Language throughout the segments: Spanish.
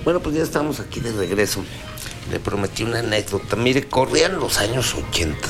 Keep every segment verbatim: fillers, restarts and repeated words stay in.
Bueno, pues ya estamos aquí de regreso. Le prometí una anécdota. Mire, corrían los años ochenta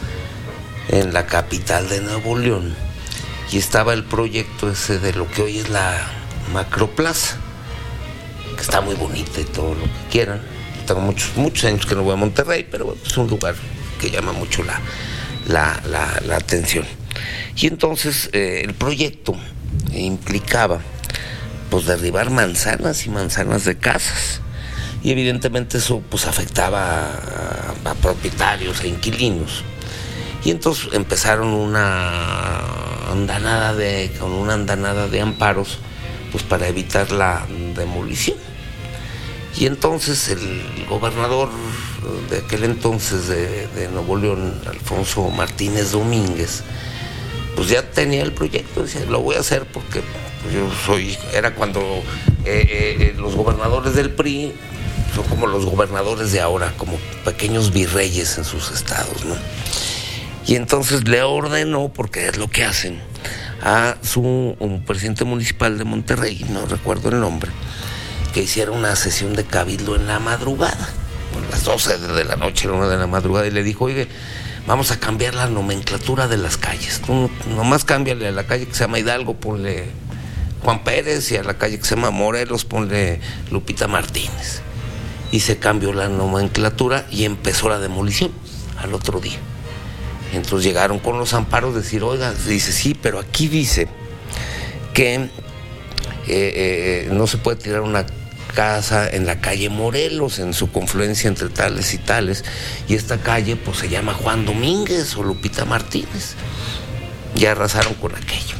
en la capital de Nuevo León y estaba el proyecto ese de lo que hoy es la Macroplaza, que está muy bonita y todo lo que quieran. Tengo muchos, muchos años que no voy a Monterrey, pero es un lugar que llama mucho la, la, la, la atención. Y entonces eh, el proyecto implicaba pues derribar manzanas y manzanas de casas. Y evidentemente eso pues afectaba a, a propietarios, a inquilinos. Y entonces empezaron una andanada de, con una andanada de amparos pues para evitar la demolición. Y entonces el gobernador de aquel entonces de, de Nuevo León, Alfonso Martínez Domínguez, pues ya tenía el proyecto, decía, lo voy a hacer porque pues, yo soy, era cuando eh, eh, los gobernadores del P R I son como los gobernadores de ahora, como pequeños virreyes en sus estados, ¿no? Y entonces le ordenó, porque es lo que hacen, a su un presidente municipal de Monterrey, no recuerdo el nombre, que hiciera una sesión de cabildo en la madrugada, a las doce de la noche, a la una de la madrugada, y le dijo, oye, vamos a cambiar la nomenclatura de las calles. Tú nomás cámbiale a la calle que se llama Hidalgo, ponle Juan Pérez, y a la calle que se llama Morelos, ponle Lupita Martínez. Y se cambió la nomenclatura y empezó la demolición al otro día. Entonces llegaron con los amparos a decir, oiga, dice, sí, pero aquí dice que eh, eh, no se puede tirar una casa en la calle Morelos, en su confluencia entre tales y tales, y esta calle pues se llama Juan Domínguez o Lupita Martínez. Ya arrasaron con aquello.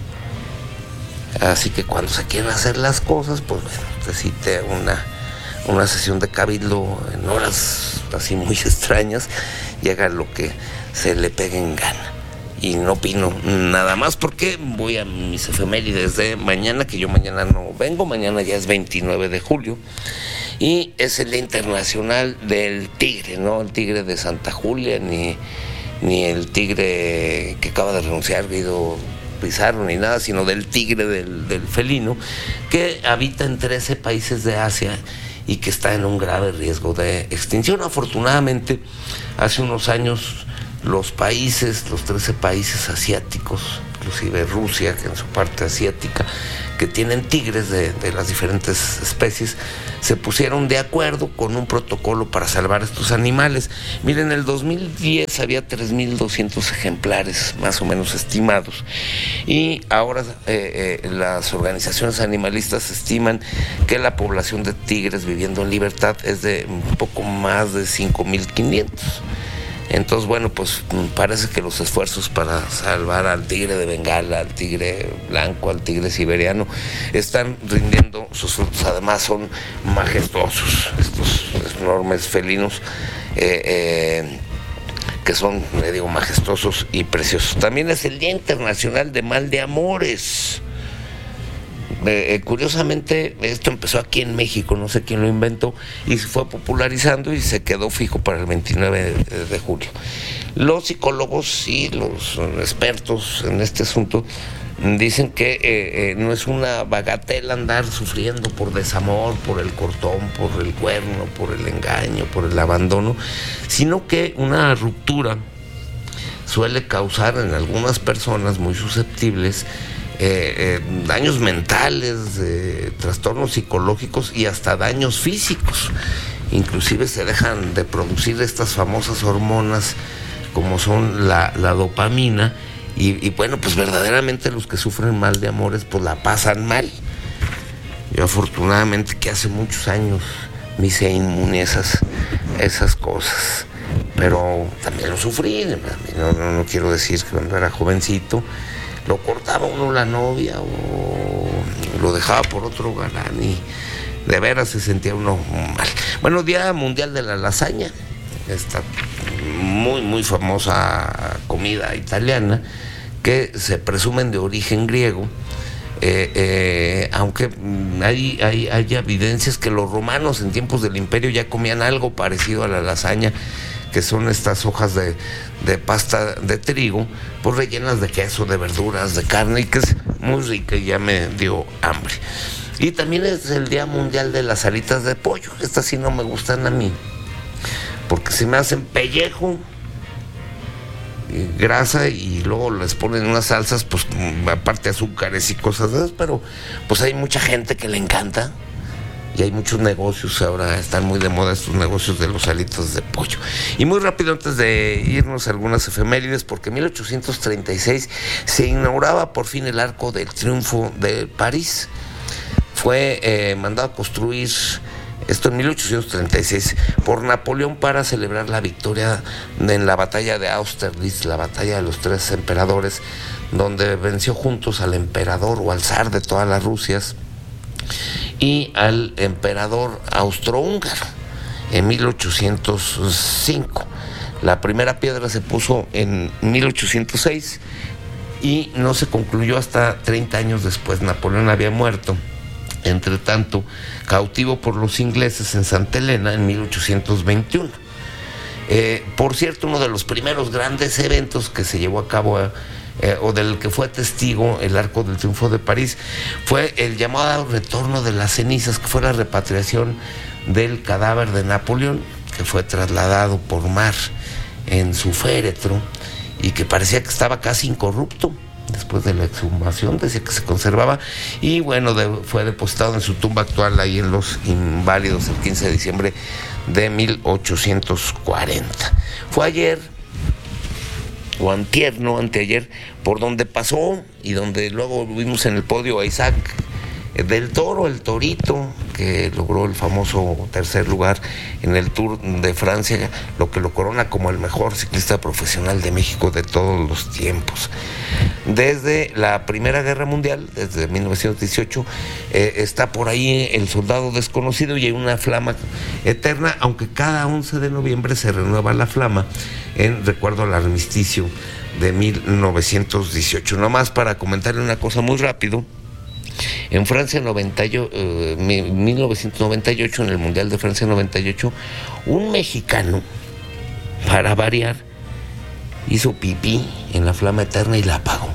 Así que cuando se quieren hacer las cosas, pues bueno, se cite una, una sesión de cabildo en horas así muy extrañas, llega lo que se le pegue en gana. Y no opino nada más porque voy a mis efemérides de mañana, que yo mañana no vengo, mañana ya es veintinueve de julio, y es el Día Internacional del Tigre, no el tigre de Santa Julia, ni, ni el tigre que acaba de renunciar, Guido Pizarro, ni nada, sino del tigre, del, del felino, que habita en trece países de Asia y que está en un grave riesgo de extinción. Afortunadamente, hace unos años los países, los trece países asiáticos, inclusive Rusia, que en su parte asiática, que tienen tigres de, de las diferentes especies, se pusieron de acuerdo con un protocolo para salvar estos animales. Miren, en el dos mil diez había tres mil doscientos ejemplares más o menos estimados, y ahora eh, eh, las organizaciones animalistas estiman que la población de tigres viviendo en libertad es de un poco más de cinco mil quinientos. Entonces, bueno, pues parece que los esfuerzos para salvar al tigre de Bengala, al tigre blanco, al tigre siberiano, están rindiendo sus frutos. Además son majestuosos estos enormes felinos, eh, eh, que son, le digo, majestuosos y preciosos. También es el Día Internacional de Mal de Amores. Eh, curiosamente, esto empezó aquí en México, no sé quién lo inventó, y se fue popularizando y se quedó fijo para el veintinueve de julio. Los psicólogos y los expertos en este asunto dicen que eh, eh, no es una bagatela andar sufriendo por desamor, por el cortón, por el cuerno, por el engaño, por el abandono, sino que una ruptura suele causar en algunas personas muy susceptibles Eh, eh, daños mentales, eh, trastornos psicológicos y hasta daños físicos. Inclusive se dejan de producir estas famosas hormonas como son la, la dopamina, y, y bueno, pues verdaderamente los que sufren mal de amores pues la pasan mal. Yo afortunadamente, que hace muchos años me hice inmune a esas, esas cosas, pero también lo sufrí. No, no, no quiero decir que cuando era jovencito lo cortaba uno la novia o lo dejaba por otro galán y de veras se sentía uno mal. Bueno, Día Mundial de la Lasaña, esta muy muy famosa comida italiana que se presumen de origen griego, eh, eh, aunque hay, hay, hay evidencias que los romanos en tiempos del imperio ya comían algo parecido a la lasaña, que son estas hojas de, de pasta de trigo, pues rellenas de queso, de verduras, de carne, y que es muy rica y ya me dio hambre. Y también es el Día Mundial de las alitas de pollo. Estas sí no me gustan a mí, porque se me hacen pellejo, grasa, y luego les ponen unas salsas, pues aparte azúcares y cosas de esas, pero pues hay mucha gente que le encanta. Y hay muchos negocios, ahora están muy de moda estos negocios de los alitos de pollo. Y muy rápido, antes de irnos a algunas efemérides, porque en mil ochocientos treinta y seis se inauguraba por fin el Arco del Triunfo de París. Fue eh, mandado a construir, esto en mil ochocientos treinta y seis, por Napoleón para celebrar la victoria en la batalla de Austerlitz, la batalla de los tres emperadores, donde venció juntos al emperador o al zar de todas las Rusias y al emperador austrohúngaro en mil ochocientos cinco. La primera piedra se puso en mil ochocientos seis y no se concluyó hasta treinta años después. Napoleón había muerto, entre tanto, cautivo por los ingleses en Santa Elena en mil ochocientos veintiuno. Eh, por cierto, uno de los primeros grandes eventos que se llevó a cabo a Eh, o del que fue testigo el Arco del Triunfo de París fue el llamado retorno de las cenizas, que fue la repatriación del cadáver de Napoleón, que fue trasladado por mar en su féretro y que parecía que estaba casi incorrupto. Después de la exhumación decía que se conservaba, y bueno, de, fue depositado en su tumba actual ahí en Los Inválidos el quince de diciembre de mil ochocientos cuarenta. Fue ayer o antier, no anteayer, por donde pasó y donde luego vimos en el podio a Isaac del Toro, el Torito, que logró el famoso tercer lugar en el Tour de Francia, lo que lo corona como el mejor ciclista profesional de México de todos los tiempos. Desde la Primera Guerra Mundial, desde mil novecientos dieciocho, eh, está por ahí el Soldado Desconocido, y hay una flama eterna, aunque cada once de noviembre se renueva la flama en recuerdo al armisticio de mil novecientos dieciocho. Nomás para comentarle una cosa muy rápido. En Francia noventa y ocho, eh, mil novecientos noventa y ocho, en el Mundial de Francia noventa y ocho, un mexicano, para variar, hizo pipí en la flama eterna y la apagó.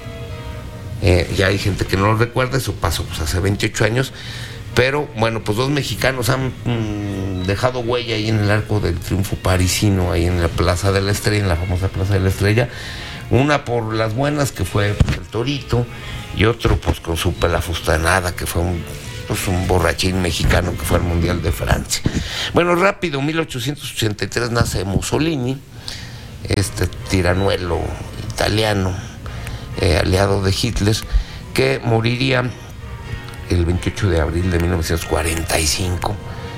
Eh, ya hay gente que no lo recuerda, eso pasó pues hace veintiocho años, pero bueno, pues dos mexicanos han mmm, dejado huella ahí en el Arco del Triunfo parisino, ahí en la Plaza de la Estrella, en la famosa Plaza de la Estrella. Una por las buenas, que fue pues, el Torito, y otro pues con su pelafustanada, que fue un, pues, un borrachín mexicano que fue al Mundial de Francia. Bueno, rápido, mil ochocientos ochenta y tres nace Mussolini, este tiranuelo italiano, eh, aliado de Hitler, que moriría el veintiocho de abril de mil novecientos cuarenta y cinco,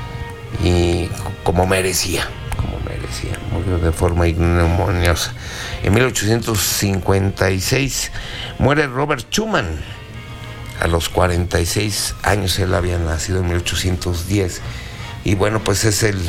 y como merecía, como merecía, murió de forma ignominiosa. En mil ochocientos cincuenta y seis muere Robert Schumann, a los cuarenta y seis años. Él había nacido en mil ochocientos diez, y bueno, pues es el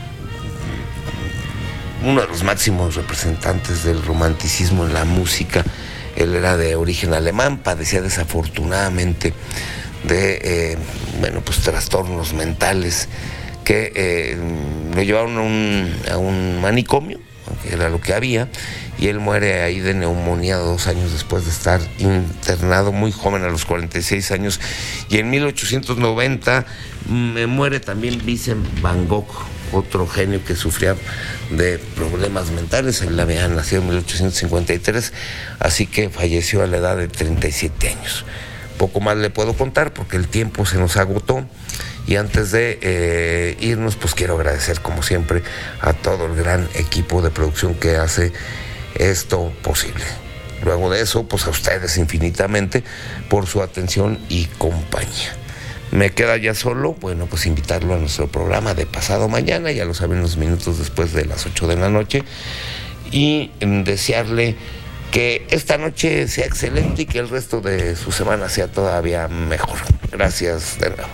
uno de los máximos representantes del romanticismo en la música. Él era de origen alemán, padecía desafortunadamente de eh, bueno, pues trastornos mentales que eh, lo llevaron a un, a un manicomio, que era lo que había, y él muere ahí de neumonía dos años después de estar internado, muy joven, a los cuarenta y seis años. Y en mil ochocientos noventa me muere también Vincent Van Gogh, otro genio que sufría de problemas mentales. Él había nacido en mil ochocientos cincuenta y tres, así que falleció a la edad de treinta y siete años. Poco más le puedo contar porque el tiempo se nos agotó. Y antes de eh, irnos, pues quiero agradecer como siempre a todo el gran equipo de producción que hace esto posible. Luego de eso, pues a ustedes infinitamente por su atención y compañía. Me queda ya solo, bueno, pues invitarlo a nuestro programa de pasado mañana, ya lo saben, unos minutos después de las ocho de la noche, y desearle que esta noche sea excelente y que el resto de su semana sea todavía mejor. Gracias de nuevo.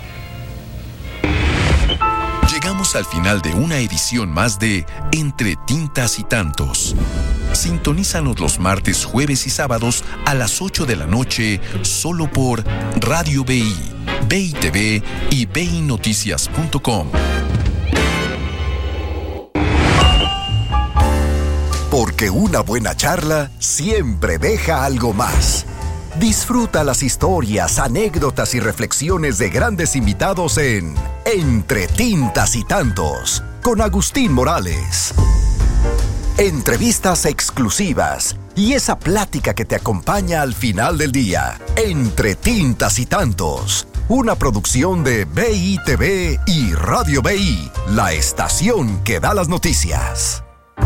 Llegamos al final de una edición más de Entre Tintas y Tantos. Sintonízanos los martes, jueves y sábados a las ocho de la noche, solo por Radio B I, B I T V y B I Noticias punto com. Porque una buena charla siempre deja algo más. Disfruta las historias, anécdotas y reflexiones de grandes invitados en Entre Tintas y Tantos, con Agustín Morales. Entrevistas exclusivas y esa plática que te acompaña al final del día. Entre Tintas y Tantos, una producción de B I T V y Radio B I, la estación que da las noticias.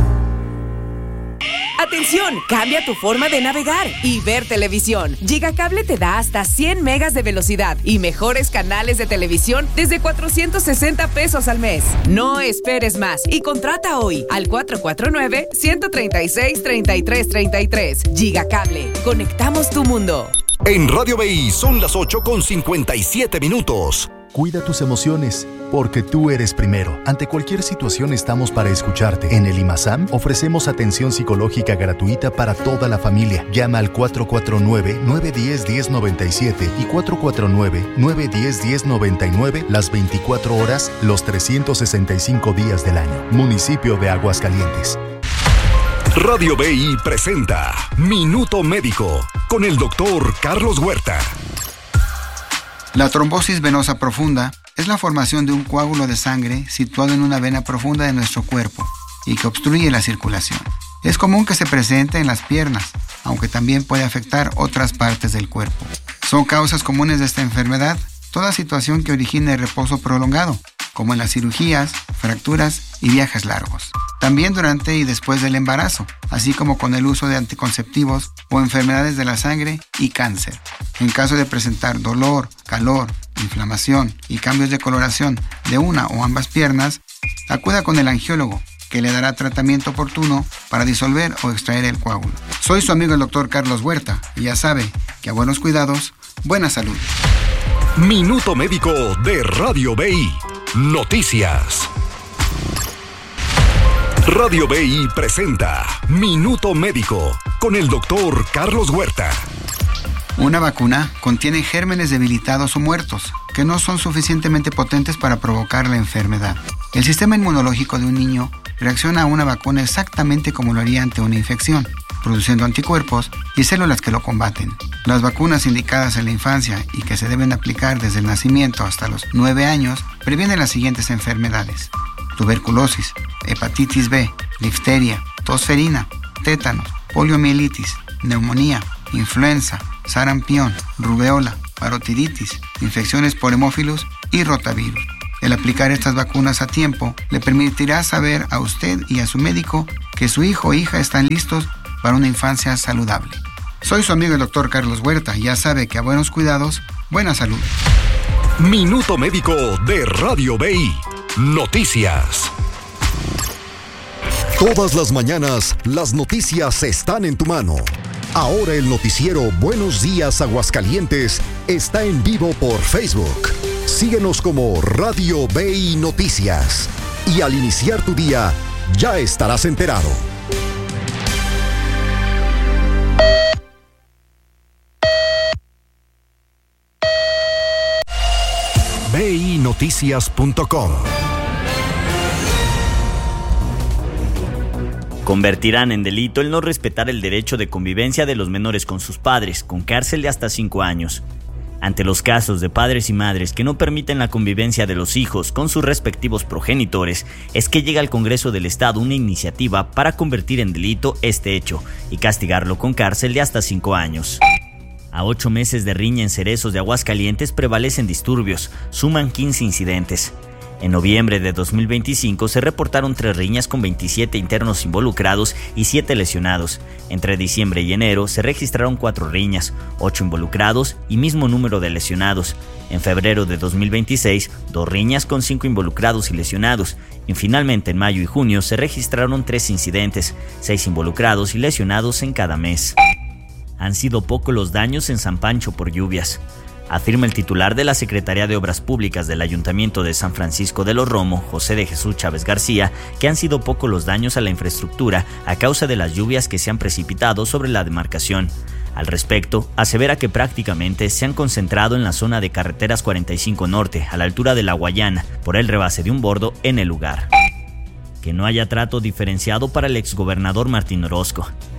¡Atención! Cambia tu forma de navegar y ver televisión. Gigacable te da hasta cien megas de velocidad y mejores canales de televisión desde cuatrocientos sesenta pesos al mes. No esperes más y contrata hoy al cuatro cuatro nueve, uno tres seis, tres tres tres tres. Gigacable. Conectamos tu mundo. En Radio B I son las ocho con cincuenta y siete minutos. Cuida tus emociones, porque tú eres primero. Ante cualquier situación estamos para escucharte. En el IMASAM ofrecemos atención psicológica gratuita para toda la familia. Llama al cuatro cuatro nueve, nueve uno cero, uno cero nueve siete y cuatro cuatro nueve, nueve uno cero, uno cero nueve nueve las veinticuatro horas, los trescientos sesenta y cinco días del año. Municipio de Aguascalientes. Radio B I presenta Minuto Médico con el doctor Carlos Huerta. La trombosis venosa profunda es la formación de un coágulo de sangre situado en una vena profunda de nuestro cuerpo y que obstruye la circulación. Es común que se presente en las piernas, aunque también puede afectar otras partes del cuerpo. Son causas comunes de esta enfermedad toda situación que origine reposo prolongado, como en las cirugías, fracturas y viajes largos. También durante y después del embarazo, así como con el uso de anticonceptivos o enfermedades de la sangre y cáncer. En caso de presentar dolor, calor, inflamación y cambios de coloración de una o ambas piernas, acuda con el angiólogo, que le dará tratamiento oportuno para disolver o extraer el coágulo. Soy su amigo el doctor Carlos Huerta y ya sabe que a buenos cuidados, buena salud. Minuto Médico de Radio B I. Noticias. Radio B I presenta Minuto Médico con el doctor Carlos Huerta. Una vacuna contiene gérmenes debilitados o muertos que no son suficientemente potentes para provocar la enfermedad. El sistema inmunológico de un niño reacciona a una vacuna exactamente como lo haría ante una infección, produciendo anticuerpos y células que lo combaten. Las vacunas indicadas en la infancia y que se deben aplicar desde el nacimiento hasta los nueve años previenen las siguientes enfermedades: tuberculosis, hepatitis B, difteria, tosferina, tétanos, poliomielitis, neumonía, influenza, sarampión, rubeola, parotiditis, infecciones por hemófilos y rotavirus. El aplicar estas vacunas a tiempo le permitirá saber a usted y a su médico que su hijo o hija están listos para una infancia saludable. Soy su amigo el doctor Carlos Huerta y ya sabe que a buenos cuidados, buena salud. Minuto Médico de Radio B I. Noticias. Todas las mañanas, las noticias están en tu mano. Ahora el noticiero Buenos Días Aguascalientes está en vivo por Facebook. Síguenos como Radio B I Noticias. Y al iniciar tu día, ya estarás enterado. B I noticias punto com. Convertirán en delito el no respetar el derecho de convivencia de los menores con sus padres, con cárcel de hasta cinco años. Ante los casos de padres y madres que no permiten la convivencia de los hijos con sus respectivos progenitores, es que llega al Congreso del Estado una iniciativa para convertir en delito este hecho y castigarlo con cárcel de hasta cinco años. A ocho meses de riña en Cerezos de Aguascalientes prevalecen disturbios, suman quince incidentes. En noviembre de dos mil veinticinco se reportaron tres riñas con veintisiete internos involucrados y siete lesionados. Entre diciembre y enero se registraron cuatro riñas, ocho involucrados y mismo número de lesionados. En febrero de dos mil veintiséis, dos riñas con cinco involucrados y lesionados. Y finalmente en mayo y junio se registraron tres incidentes, seis involucrados y lesionados en cada mes. Han sido pocos los daños en San Pancho por lluvias. Afirma el titular de la Secretaría de Obras Públicas del Ayuntamiento de San Francisco de los Romo, José de Jesús Chávez García, que han sido pocos los daños a la infraestructura a causa de las lluvias que se han precipitado sobre la demarcación. Al respecto, asevera que prácticamente se han concentrado en la zona de Carreteras cuarenta y cinco Norte, a la altura de La Guayana, por el rebase de un bordo en el lugar. Que no haya trato diferenciado para el exgobernador Martín Orozco.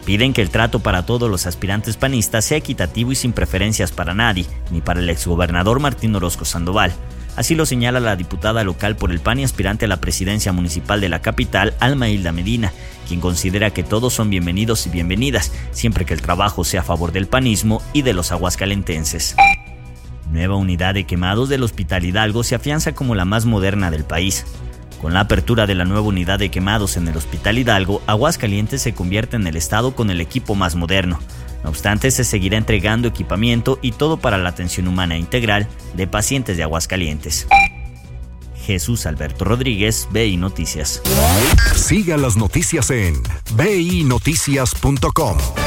Piden que el trato para todos los aspirantes panistas sea equitativo y sin preferencias para nadie, ni para el exgobernador Martín Orozco Sandoval. Así lo señala la diputada local por el P A N y aspirante a la presidencia municipal de la capital, Alma Hilda Medina, quien considera que todos son bienvenidos y bienvenidas, siempre que el trabajo sea a favor del panismo y de los aguascalentenses. Nueva unidad de quemados del Hospital Hidalgo se afianza como la más moderna del país. Con la apertura de la nueva unidad de quemados en el Hospital Hidalgo, Aguascalientes se convierte en el estado con el equipo más moderno. No obstante, se seguirá entregando equipamiento y todo para la atención humana integral de pacientes de Aguascalientes. Jesús Alberto Rodríguez, B I Noticias. Siga las noticias en b i noticias punto com.